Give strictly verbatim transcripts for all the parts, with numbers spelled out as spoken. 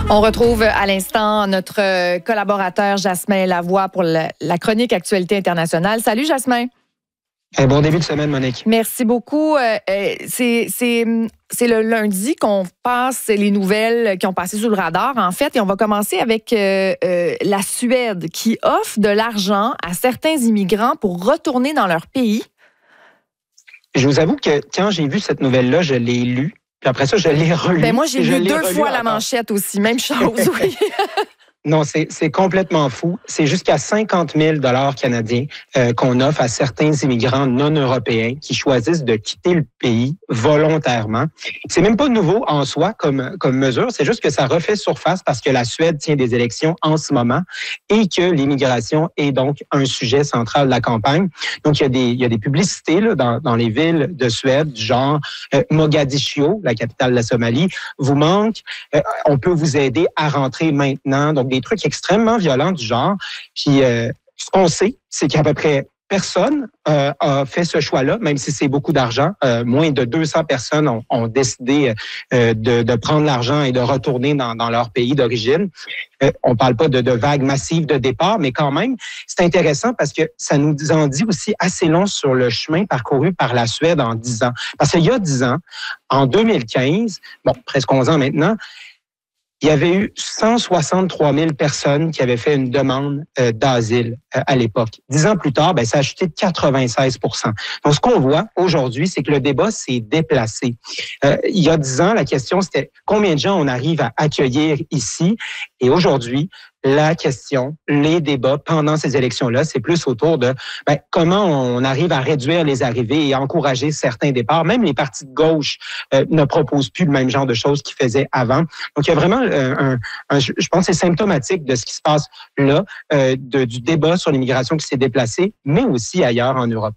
On retrouve à l'instant notre collaborateur Jasmin Lavoie pour la, la chronique Actualité internationale. Salut Jasmin. Un bon début de semaine, Monique. Merci beaucoup. Euh, c'est, c'est, c'est le lundi qu'on passe les nouvelles qui ont passé sous le radar, en fait. Et on va commencer avec euh, euh, la Suède qui offre de l'argent à certains immigrants pour retourner dans leur pays. Je vous avoue que quand j'ai vu cette nouvelle-là, je l'ai lue. Puis après ça, je l'ai relue. Ben moi, j'ai lu deux fois la manchette aussi. Même chose, oui. Non, c'est, c'est complètement fou. C'est jusqu'à cinquante mille dollars canadiens euh, qu'on offre à certains immigrants non européens qui choisissent de quitter le pays volontairement. C'est même pas nouveau en soi comme, comme mesure. C'est juste que ça refait surface parce que la Suède tient des élections en ce moment et que l'immigration est donc un sujet central de la campagne. Donc, il y a des, il y a des publicités là, dans, dans les villes de Suède, du genre euh, Mogadiscio, la capitale de la Somalie, vous manque. Euh, on peut vous aider à rentrer maintenant. Donc, des trucs extrêmement violents du genre. Puis, euh, ce qu'on sait, c'est qu'à peu près personne euh, a fait ce choix-là, même si c'est beaucoup d'argent. Euh, moins de deux cents personnes ont, ont décidé euh, de, de prendre l'argent et de retourner dans, dans leur pays d'origine. Euh, on parle pas de, de vagues massives de départ, mais quand même, c'est intéressant parce que ça nous en dit aussi assez long sur le chemin parcouru par la Suède en dix ans. Parce qu'il y a dix ans, en deux mille quinze, bon, presque onze ans maintenant, il y avait eu cent soixante-trois mille personnes qui avaient fait une demande euh, d'asile euh, à l'époque. Dix ans plus tard, ben, ça a chuté de quatre-vingt-seize pour cent. Donc, ce qu'on voit aujourd'hui, c'est que le débat s'est déplacé. Euh, il y a dix ans, la question, c'était combien de gens on arrive à accueillir ici? Et aujourd'hui, la question, les débats pendant ces élections-là, c'est plus autour de ben, comment on arrive à réduire les arrivées et encourager certains départs. Même les partis de gauche euh, ne proposent plus le même genre de choses qu'ils faisaient avant. Donc, il y a vraiment, euh, un, un, je pense, que c'est symptomatique de ce qui se passe là, euh, de, du débat sur l'immigration qui s'est déplacé, mais aussi ailleurs en Europe.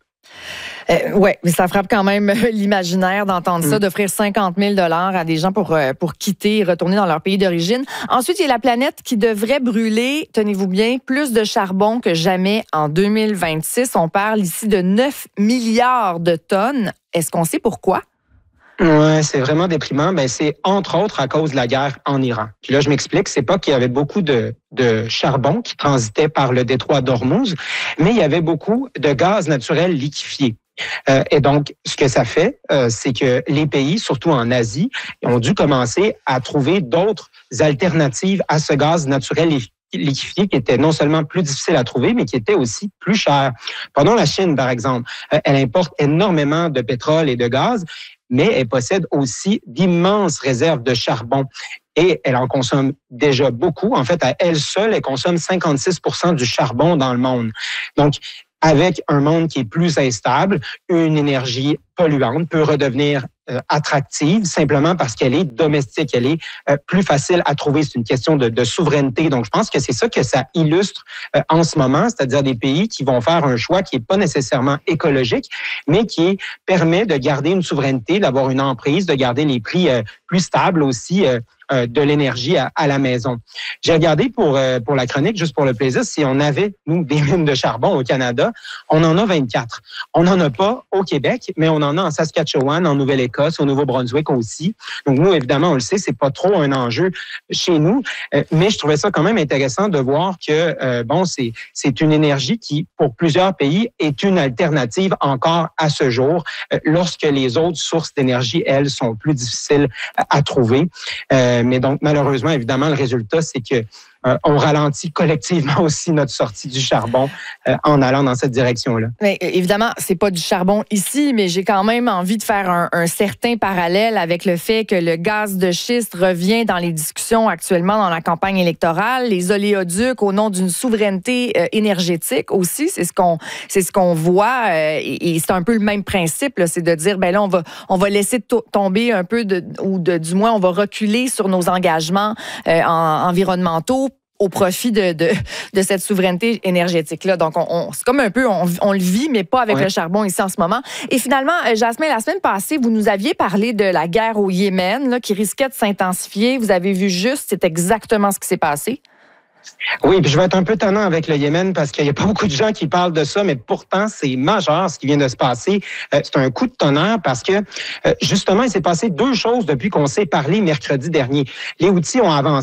Euh, oui, mais ça frappe quand même l'imaginaire d'entendre ça, d'offrir cinquante mille dollars à des gens pour, pour quitter et retourner dans leur pays d'origine. Ensuite, il y a la planète qui devrait brûler, tenez-vous bien, plus de charbon que jamais en deux mille vingt-six. On parle ici de neuf milliards de tonnes. Est-ce qu'on sait pourquoi? Ouais, c'est vraiment déprimant. Ben, c'est entre autres à cause de la guerre en Iran. Puis là, je m'explique, c'est pas qu'il y avait beaucoup de, de charbon qui transitait par le détroit d'Ormuz, mais il y avait beaucoup de gaz naturel liquéfié. Euh, et donc, ce que ça fait, euh, c'est que les pays, surtout en Asie, ont dû commencer à trouver d'autres alternatives à ce gaz naturel liquéfié qui était non seulement plus difficile à trouver, mais qui était aussi plus cher. Prenons la Chine, par exemple. Euh, elle importe énormément de pétrole et de gaz, mais elle possède aussi d'immenses réserves de charbon. Et elle en consomme déjà beaucoup. En fait, à elle seule, elle consomme cinquante-six pour cent du charbon dans le monde. Donc, avec un monde qui est plus instable, une énergie polluante peut redevenir euh, attractive simplement parce qu'elle est domestique, elle est euh, plus facile à trouver. C'est une question de, de souveraineté. Donc, je pense que c'est ça que ça illustre euh, en ce moment, c'est-à-dire des pays qui vont faire un choix qui n'est pas nécessairement écologique, mais qui permet de garder une souveraineté, d'avoir une emprise, de garder les prix euh, plus stables aussi euh, euh, de l'énergie à, à la maison. J'ai regardé pour, euh, pour la chronique, juste pour le plaisir, si on avait, nous, des mines de charbon au Canada, on en a vingt-quatre. On n'en a pas au Québec, mais on en a en Saskatchewan, en Nouvelle-Écosse, au Nouveau-Brunswick aussi. Donc, nous, évidemment, on le sait, c'est pas trop un enjeu chez nous, euh, mais je trouvais ça quand même intéressant de voir que, euh, bon, c'est, c'est une énergie qui, pour plusieurs pays, est une alternative encore à ce jour, euh, lorsque les autres sources d'énergie, elles, sont plus difficiles à, à trouver. Euh, mais donc, malheureusement, évidemment, le résultat, c'est que Euh, on ralentit collectivement aussi notre sortie du charbon euh, en allant dans cette direction-là. Mais évidemment, c'est pas du charbon ici, mais j'ai quand même envie de faire un, un certain parallèle avec le fait que le gaz de schiste revient dans les discussions actuellement dans la campagne électorale, les oléoducs au nom d'une souveraineté euh, énergétique aussi, c'est ce qu'on c'est ce qu'on voit euh, et, et c'est un peu le même principe, là, c'est de dire ben là on va on va laisser to- tomber un peu de, ou de, du moins on va reculer sur nos engagements euh, en, environnementaux au profit de, de, de cette souveraineté énergétique-là. Donc, on, on, c'est comme un peu, on, on le vit, mais pas avec ouais. le charbon ici en ce moment. Et finalement, Jasmin, la semaine passée, vous nous aviez parlé de la guerre au Yémen, là, qui risquait de s'intensifier. Vous avez vu juste, c'est exactement ce qui s'est passé. Oui, puis je vais être un peu tannant avec le Yémen parce qu'il n'y a pas beaucoup de gens qui parlent de ça, mais pourtant, c'est majeur ce qui vient de se passer. Euh, c'est un coup de tonnerre parce que, euh, justement, il s'est passé deux choses depuis qu'on s'est parlé mercredi dernier. Les Houthis ont avancé.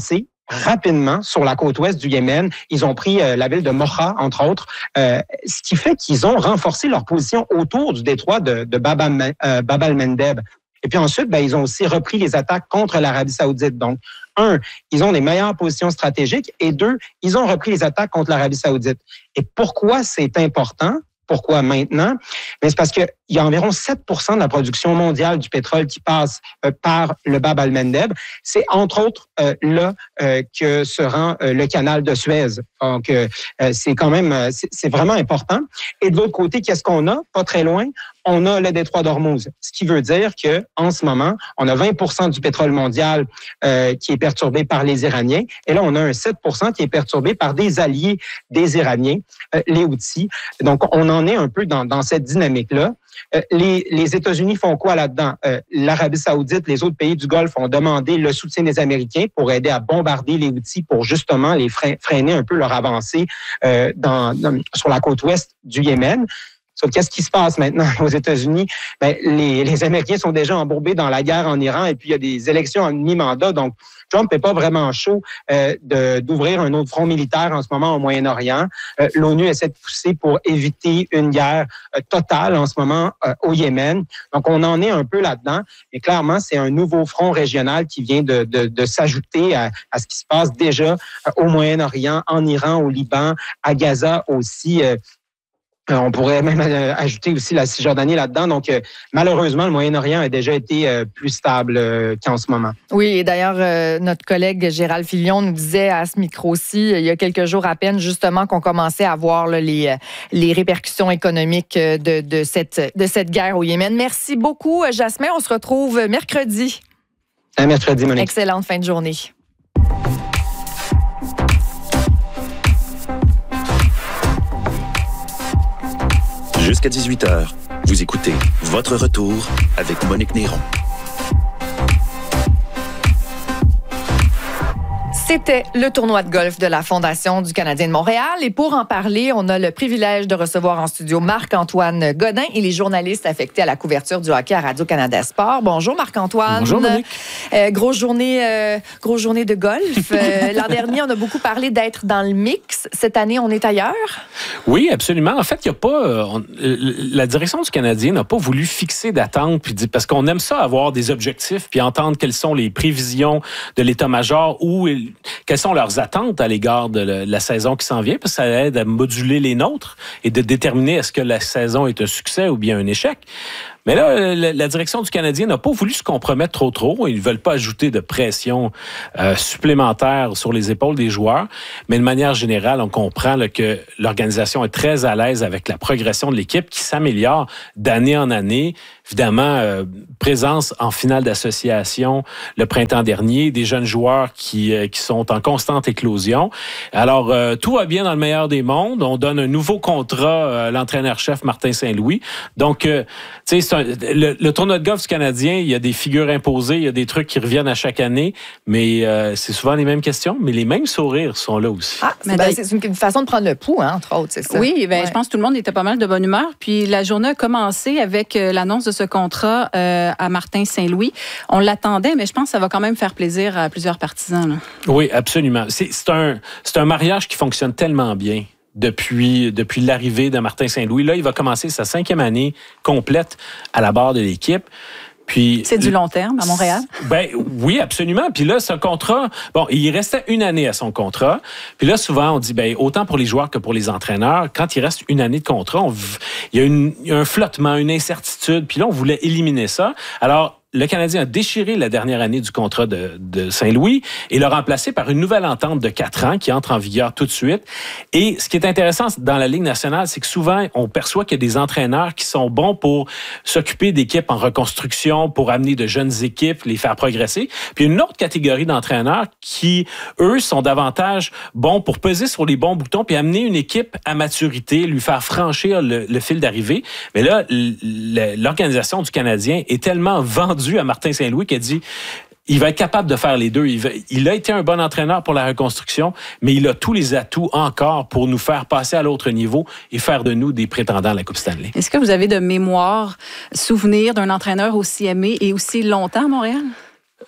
rapidement sur la côte ouest du Yémen. Ils ont pris euh, la ville de Mocha, entre autres, euh, ce qui fait qu'ils ont renforcé leur position autour du détroit de, de Bab, euh, Bab el-Mandeb. Et puis ensuite, ben, ils ont aussi repris les attaques contre l'Arabie saoudite. Donc, un, ils ont des meilleures positions stratégiques et deux, ils ont repris les attaques contre l'Arabie saoudite. Et pourquoi c'est important? Pourquoi maintenant? Mais c'est parce qu'il y a environ sept pour cent de la production mondiale du pétrole qui passe euh, par le Bab el-Mandeb. C'est entre autres euh, là euh, que se rend euh, le canal de Suez. Donc, euh, c'est quand même, c'est, c'est vraiment important. Et de l'autre côté, qu'est-ce qu'on a? Pas très loin, on a le détroit d'Ormuz. Ce qui veut dire que en ce moment, on a vingt pour cent du pétrole mondial euh, qui est perturbé par les Iraniens. Et là, on a un sept pour cent qui est perturbé par des alliés des Iraniens, euh, les Houthis. Donc, on en est un peu dans, dans cette dynamique-là. Euh, les, les États-Unis font quoi là-dedans? Euh, L'Arabie saoudite, les autres pays du Golfe ont demandé le soutien des Américains pour aider à bombarder les Houthis pour justement les freiner un peu leur avancée euh, dans, dans, sur la côte ouest du Yémen. Sauf qu'est-ce qui se passe maintenant aux États-Unis? Ben, les, les Américains sont déjà embourbés dans la guerre en Iran et puis il y a des élections en mi-mandat. Donc, Trump n'est pas vraiment chaud euh, de, d'ouvrir un autre front militaire en ce moment au Moyen-Orient. Euh, L'ONU essaie de pousser pour éviter une guerre euh, totale en ce moment euh, au Yémen. Donc, on en est un peu là-dedans. Et clairement, c'est un nouveau front régional qui vient de, de, de s'ajouter à, à ce qui se passe déjà euh, au Moyen-Orient, en Iran, au Liban, à Gaza aussi. Euh, On pourrait même ajouter aussi la Cisjordanie là-dedans. Donc, euh, malheureusement, le Moyen-Orient a déjà été euh, plus stable euh, qu'en ce moment. Oui, et d'ailleurs, euh, notre collègue Gérald Filion nous disait à ce micro-ci, il y a quelques jours à peine, justement, qu'on commençait à voir là, les, les répercussions économiques de, de, cette, de cette guerre au Yémen. Merci beaucoup, Jasmin. On se retrouve mercredi. À mercredi, Monique. Excellente fin de journée. Jusqu'à dix-huit heures, vous écoutez Votre Retour avec Monique Néron. C'était le tournoi de golf de la Fondation du Canadien de Montréal. Et pour en parler, on a le privilège de recevoir en studio Marc-Antoine Godin et les journalistes affectés à la couverture du hockey à Radio-Canada Sport. Bonjour Marc-Antoine. Bonjour Monique. Euh, grosse journée, euh, grosse journée de golf. Euh, l'an dernier, on a beaucoup parlé d'être dans le mix. Cette année, on est ailleurs? Oui, absolument. En fait, il y a pas, euh, on, la direction du Canadien n'a pas voulu fixer d'attente, puis parce qu'on aime ça avoir des objectifs, puis entendre quelles sont les prévisions de l'état-major ou quelles sont leurs attentes à l'égard de la saison qui s'en vient, parce que ça aide à moduler les nôtres et de déterminer est-ce que la saison est un succès ou bien un échec. Mais là, la direction du Canadien n'a pas voulu se compromettre trop trop. Ils ne veulent pas ajouter de pression euh, supplémentaire sur les épaules des joueurs. Mais de manière générale, on comprend là, que l'organisation est très à l'aise avec la progression de l'équipe qui s'améliore d'année en année. Évidemment, euh, présence en finale d'association le printemps dernier, des jeunes joueurs qui, euh, qui sont en constante éclosion. Alors, euh, tout va bien dans le meilleur des mondes. On donne un nouveau contrat à l'entraîneur-chef Martin Saint-Louis. Donc, euh, tu sais, c'est un, le, le tournoi de golf du Canadien, il y a des figures imposées, il y a des trucs qui reviennent à chaque année, mais euh, c'est souvent les mêmes questions, mais les mêmes sourires sont là aussi. Ah, c'est, ben, c'est une façon de prendre le pouls, hein, entre autres, c'est ça? Oui, ben, ouais. Je pense que tout le monde était pas mal de bonne humeur. Puis la journée a commencé avec euh, l'annonce de ce contrat euh, à Martin Saint-Louis. On l'attendait, mais je pense que ça va quand même faire plaisir à plusieurs partisans. Là. Oui, absolument. C'est, c'est, un, c'est un mariage qui fonctionne tellement bien. Depuis, depuis l'arrivée de Martin Saint-Louis. Là, il va commencer sa cinquième année complète à la barre de l'équipe. Puis, c'est du long terme à Montréal? Ben oui, absolument. Puis là, ce contrat, bon, il restait une année à son contrat. Puis là, souvent, on dit, ben autant pour les joueurs que pour les entraîneurs, quand il reste une année de contrat, on, il y a une, il y a un flottement, une incertitude. Puis là, on voulait éliminer ça. Alors, le Canadien a déchiré la dernière année du contrat de, de Saint-Louis et l'a remplacé par une nouvelle entente de quatre ans qui entre en vigueur tout de suite. Et ce qui est intéressant dans la Ligue nationale, c'est que souvent, on perçoit qu'il y a des entraîneurs qui sont bons pour s'occuper d'équipes en reconstruction, pour amener de jeunes équipes, les faire progresser. Puis une autre catégorie d'entraîneurs qui, eux, sont davantage bons pour peser sur les bons boutons puis amener une équipe à maturité, lui faire franchir le, le fil d'arrivée. Mais là, l'organisation du Canadien est tellement vendue à Martin Saint-Louis qui a dit il va être capable de faire les deux. Il, va, il a été un bon entraîneur pour la reconstruction, mais il a tous les atouts encore pour nous faire passer à l'autre niveau et faire de nous des prétendants à la Coupe Stanley. Est-ce que vous avez de mémoire, souvenir d'un entraîneur aussi aimé et aussi longtemps à Montréal?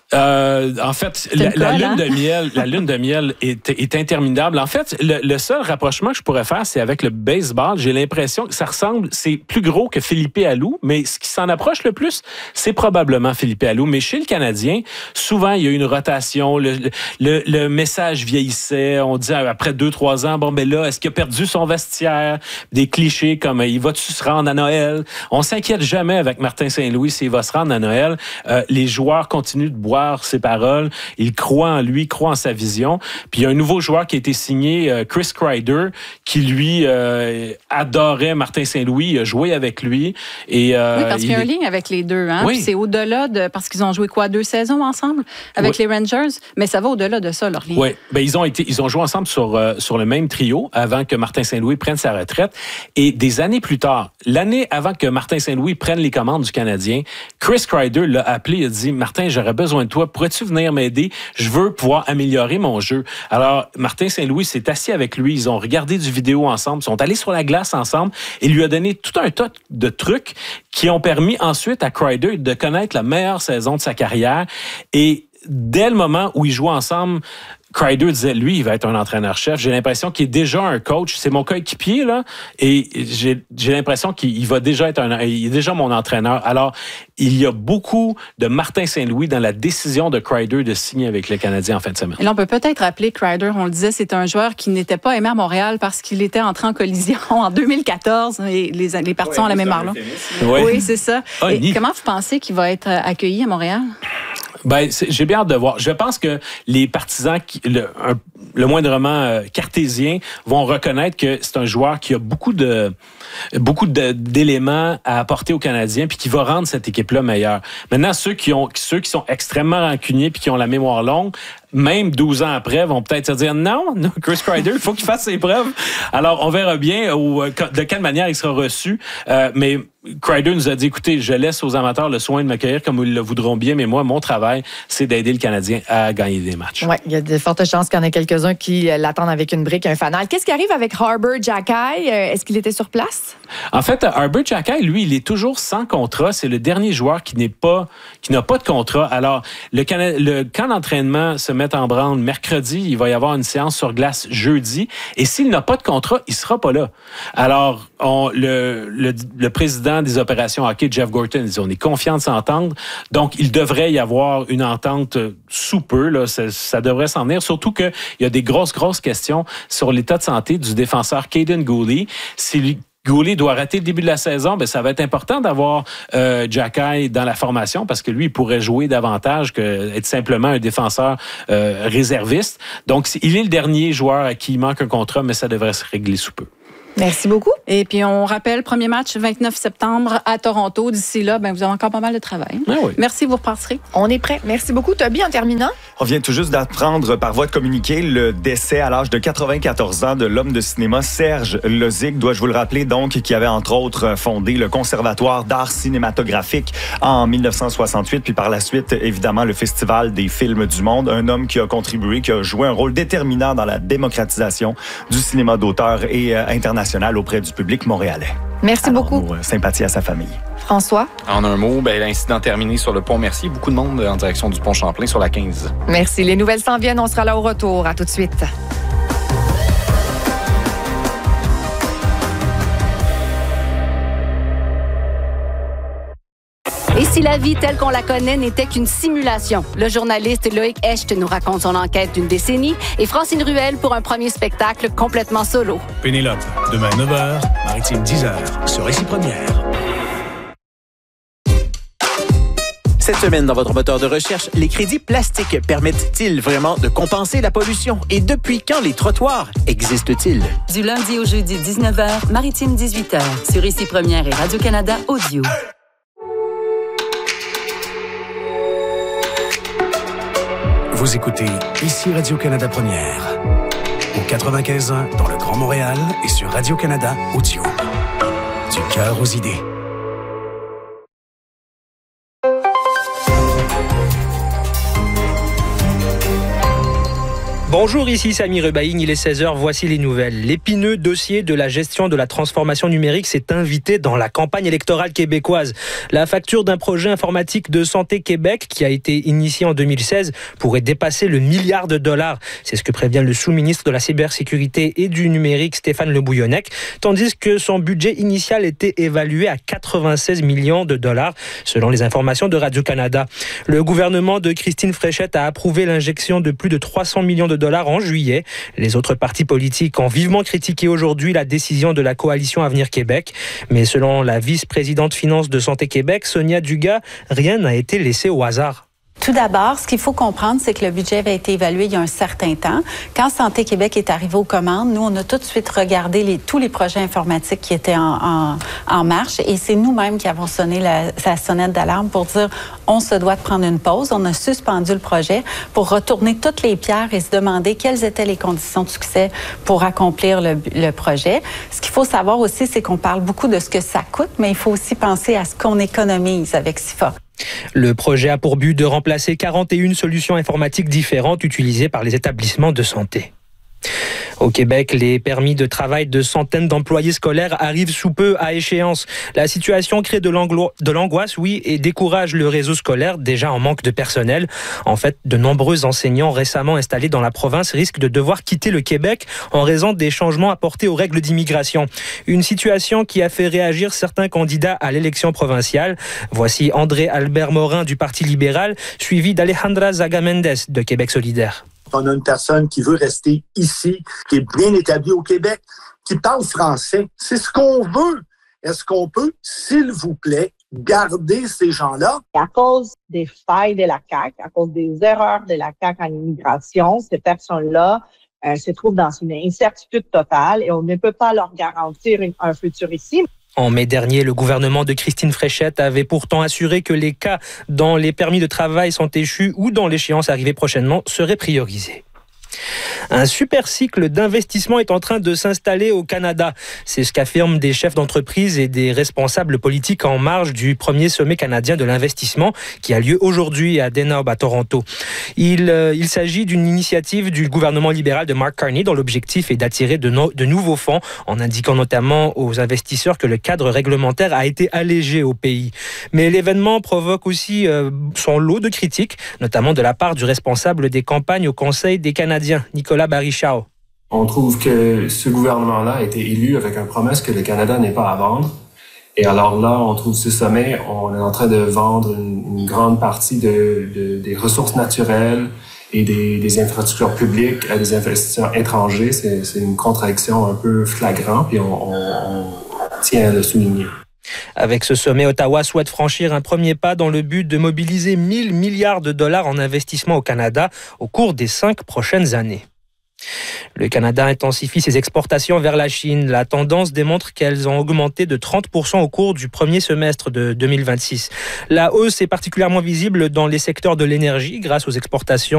Euh, en fait, la, la lune de miel, la lune de miel est, est interminable. En fait, le, le seul rapprochement que je pourrais faire, c'est avec le baseball. J'ai l'impression que ça ressemble, c'est plus gros que Philippe Alou, mais ce qui s'en approche le plus, c'est probablement Philippe Alou. Mais chez le Canadien, souvent, il y a une rotation. Le, le, le message vieillissait. On dit après deux, trois ans, bon, ben là, est-ce qu'il a perdu son vestiaire? Des clichés comme, il va-tu se rendre à Noël? On s'inquiète jamais avec Martin Saint-Louis s'il va se rendre à Noël. Euh, les joueurs continuent de boire ses paroles, il croit en lui, croit en sa vision. Puis il y a un nouveau joueur qui a été signé, euh, Chris Kreider, qui lui euh, adorait Martin Saint-Louis, il a joué avec lui. Et, euh, oui, parce qu'il y a un est... lien avec les deux. Hein? Oui. Puis c'est au-delà de... Parce qu'ils ont joué quoi, deux saisons ensemble avec oui. les Rangers? Mais ça va au-delà de ça, leur lien. Oui, ben, ils, ont été, ils ont joué ensemble sur, euh, sur le même trio avant que Martin Saint-Louis prenne sa retraite. Et des années plus tard, l'année avant que Martin Saint-Louis prenne les commandes du Canadien, Chris Kreider l'a appelé, il a dit « Martin, j'aurais besoin de toi, pourrais-tu venir m'aider? Je veux pouvoir améliorer mon jeu. » Alors, Martin Saint-Louis s'est assis avec lui, ils ont regardé du vidéo ensemble, sont allés sur la glace ensemble et lui a donné tout un tas de trucs qui ont permis ensuite à Kreider de connaître la meilleure saison de sa carrière. Et dès le moment où ils jouaient ensemble, Kreider disait, lui, il va être un entraîneur-chef. J'ai l'impression qu'il est déjà un coach. C'est mon coéquipier, là. Et j'ai, j'ai l'impression qu'il va déjà être un, il est déjà mon entraîneur. Alors, il y a beaucoup de Martin Saint-Louis dans la décision de Kreider de signer avec le Canadien en fin de semaine. Et là, on peut peut-être rappeler Kreider, on le disait, c'est un joueur qui n'était pas aimé à Montréal parce qu'il était entré en collision en deux mille quatorze et les, les partisans ouais, ont la mémoire, là. Oui, oui c'est ça. Ah, et comment vous pensez qu'il va être accueilli à Montréal? Ben, j'ai bien hâte de voir. Je pense que les partisans, qui, le, un, le moindrement euh, cartésiens, vont reconnaître que c'est un joueur qui a beaucoup de beaucoup de, d'éléments à apporter aux Canadiens puis qui va rendre cette équipe-là meilleure. Maintenant, ceux qui ont ceux qui sont extrêmement rancuniers puis qui ont la mémoire longue, même douze ans après, vont peut-être se dire non, non Chris Kreider, il faut qu'il fasse ses preuves. Alors, on verra bien où, de quelle manière il sera reçu. Euh, mais Kreider nous a dit, écoutez, je laisse aux amateurs le soin de m'accueillir comme ils le voudront bien, mais moi, mon travail, c'est d'aider le Canadien à gagner des matchs. Oui, il y a de fortes chances qu'il y en ait quelques-uns qui l'attendent avec une brique, un fanal. Qu'est-ce qui arrive avec Arber Xhekaj? Est-ce qu'il était sur place? En fait, Arber Xhekaj, lui, il est toujours sans contrat. C'est le dernier joueur qui n'est pas, qui n'a pas de contrat. Alors, le, Cana- le camp d'entraînement se met en branle mercredi. Il va y avoir une séance sur glace jeudi. Et s'il n'a pas de contrat, il sera pas là. Alors, on, le, le, le président des opérations hockey, Jeff Gorton, il dit, on est confiant de s'entendre. Donc, il devrait y avoir une entente sous peu. Là, ça, ça devrait s'en venir. Surtout qu'il y a des grosses, grosses questions sur l'état de santé du défenseur Kaiden Guhle. Si lui, Guhle doit rater le début de la saison, ben ça va être important d'avoir euh, Xhekaj dans la formation parce que lui, il pourrait jouer davantage qu'être simplement un défenseur euh, réserviste. Donc, il est le dernier joueur à qui il manque un contrat, mais ça devrait se régler sous peu. Merci beaucoup. Et puis, on rappelle, premier match, vingt-neuf septembre à Toronto. D'ici là, ben, vous avez encore pas mal de travail. Ah oui. Merci, vous repartirez. On est prêt. Merci beaucoup, Toby. En terminant. On vient tout juste d'apprendre par voie de communiqué le décès à l'âge de quatre-vingt-quatorze ans de l'homme de cinéma Serge Lozig. Dois-je vous le rappeler, donc, qui avait entre autres fondé le Conservatoire d'art cinématographique en dix-neuf cent soixante-huit, puis par la suite, évidemment, le Festival des films du monde. Un homme qui a contribué, qui a joué un rôle déterminant dans la démocratisation du cinéma d'auteur et euh, international auprès du public montréalais. Merci Alors, beaucoup. Nos, euh, sympathie à sa famille. François? En un mot, ben, l'incident terminé sur le pont Mercier. Beaucoup de monde en direction du pont Champlain sur la quinze. Merci. Les nouvelles s'en viennent. On sera là au retour. À tout de suite. Et si la vie telle qu'on la connaît n'était qu'une simulation? Le journaliste Loïc Hecht nous raconte son enquête d'une décennie et Francine Ruel pour un premier spectacle complètement solo. Pénélope, demain neuf heures, Maritime dix heures, sur Récit Première. Cette semaine, dans votre moteur de recherche, les crédits plastiques permettent-ils vraiment de compenser la pollution? Et depuis quand les trottoirs existent-ils? Du lundi au jeudi, dix-neuf heures, Maritime dix-huit heures, sur Récit Première et Radio-Canada Audio. Vous écoutez ici Radio-Canada Première. Au quatre-vingt-quinze ans, dans le Grand Montréal et sur Radio-Canada Audio. Du cœur aux idées. Bonjour, ici Samy Rebaïn, il est seize heures, voici les nouvelles. L'épineux dossier de la gestion de la transformation numérique s'est invité dans la campagne électorale québécoise. La facture d'un projet informatique de Santé Québec, qui a été initié en deux mille seize, pourrait dépasser le milliard de dollars. C'est ce que prévient le sous-ministre de la cybersécurité et du numérique, Stéphane Le Bouillonnec, tandis que son budget initial était évalué à quatre-vingt-seize millions de dollars, selon les informations de Radio-Canada. Le gouvernement de Christine Fréchette a approuvé l'injection de plus de trois cents millions de dollars en juillet. Les autres partis politiques ont vivement critiqué aujourd'hui la décision de la coalition Avenir Québec. Mais selon la vice-présidente finance de Santé Québec, Sonia Dugas, rien n'a été laissé au hasard. Tout d'abord, ce qu'il faut comprendre, c'est que le budget avait été évalué il y a un certain temps. Quand Santé Québec est arrivé aux commandes, nous, on a tout de suite regardé les, tous les projets informatiques qui étaient en, en, en marche et c'est nous-mêmes qui avons sonné la, la sonnette d'alarme pour dire on se doit de prendre une pause. On a suspendu le projet pour retourner toutes les pierres et se demander quelles étaient les conditions de succès pour accomplir le, le projet. Ce qu'il faut savoir aussi, c'est qu'on parle beaucoup de ce que ça coûte, mais il faut aussi penser à ce qu'on économise avec S I F A. Le projet a pour but de remplacer quarante et une solutions informatiques différentes utilisées par les établissements de santé. Au Québec, les permis de travail de centaines d'employés scolaires arrivent sous peu à échéance. La situation crée de l'angoisse, oui, et décourage le réseau scolaire, déjà en manque de personnel. En fait, de nombreux enseignants récemment installés dans la province risquent de devoir quitter le Québec en raison des changements apportés aux règles d'immigration. Une situation qui a fait réagir certains candidats à l'élection provinciale. Voici André Albert Morin du Parti libéral, suivi d'Alejandra Zaga-Mendes de Québec solidaire. On a une personne qui veut rester ici, qui est bien établie au Québec, qui parle français. C'est ce qu'on veut. Est-ce qu'on peut, s'il vous plaît, garder ces gens-là? À cause des failles de la C A Q, à cause des erreurs de la C A Q en immigration, ces personnes-là euh, se trouvent dans une incertitude totale et on ne peut pas leur garantir une, un futur ici. En mai dernier, le gouvernement de Christine Fréchette avait pourtant assuré que les cas dont les permis de travail sont échus ou dont l'échéance arrivée prochainement seraient priorisés. Un super cycle d'investissement est en train de s'installer au Canada. C'est ce qu'affirment des chefs d'entreprise et des responsables politiques en marge du premier sommet canadien de l'investissement qui a lieu aujourd'hui à Denham, à Toronto. Il, euh, il s'agit d'une initiative du gouvernement libéral de Mark Carney dont l'objectif est d'attirer de, no- de nouveaux fonds en indiquant notamment aux investisseurs que le cadre réglementaire a été allégé au pays. Mais l'événement provoque aussi euh, son lot de critiques, notamment de la part du responsable des campagnes au Conseil des Canadiens, Nicolas Barichao. On trouve que ce gouvernement-là a été élu avec une promesse que le Canada n'est pas à vendre. Et alors là, on trouve ce sommet, on est en train de vendre une, une grande partie de, de, des ressources naturelles et des, des infrastructures publiques à des investisseurs étrangers. C'est, c'est une contradiction un peu flagrante, puis on, on, on tient à le souligner. Avec ce sommet, Ottawa souhaite franchir un premier pas dans le but de mobiliser mille milliards de dollars en investissement au Canada au cours des cinq prochaines années. Le Canada intensifie ses exportations vers la Chine. La tendance démontre qu'elles ont augmenté de trente pour cent au cours du premier semestre de deux mille vingt-six. La hausse est particulièrement visible dans les secteurs de l'énergie grâce aux exportations